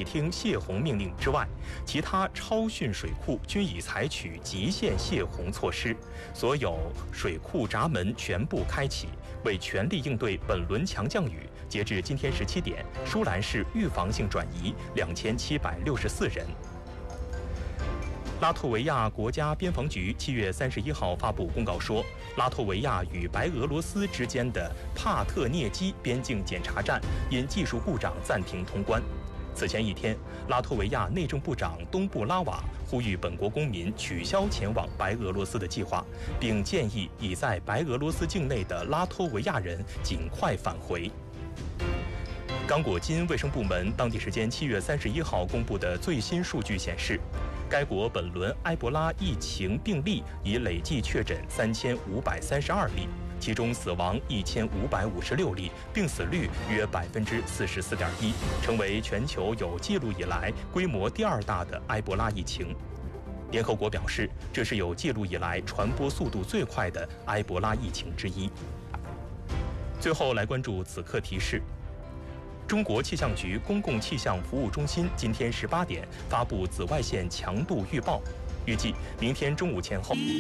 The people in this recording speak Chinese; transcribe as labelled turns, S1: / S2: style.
S1: 体厅泄洪命令之外，其他超汛水库均已采取极限泄洪措施，所有水库闸门全部开启，为全力应对本轮强降雨。截至今天17点，舒兰市预防性转移2764人。拉脱维亚国家边防局7月31号发布公告说，拉脱维亚与白俄罗斯之间的帕特涅基边境检查站因技术故障暂停通关。此前一天，拉脱维亚内政部长东布拉瓦呼吁本国公民取消前往白俄罗斯的计划，并建议已在白俄罗斯境内的拉脱维亚人尽快返回。刚果金卫生部门当地时间7月31号公布的最新数据显示，该国本轮埃博拉疫情病例已累计确诊3532例，其中死亡1556例，病死率约44.1%，成为全球有记录以来规模第2大的埃博拉疫情。联合国表示，这是有记录以来传播速度最快的埃博拉疫情之一。最后来关注此刻提示。中国气象局公共气象服务中心今天18点发布紫外线强度预报，预计明天中午前后。